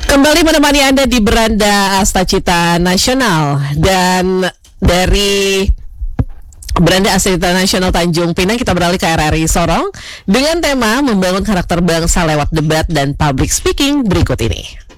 Kembali menemani Anda di Beranda Astacita Nasional, dan dari Beranda Astacita Nasional Tanjung Pinang kita beralih ke RRI Sorong dengan tema membangun karakter bangsa lewat debat dan public speaking berikut ini.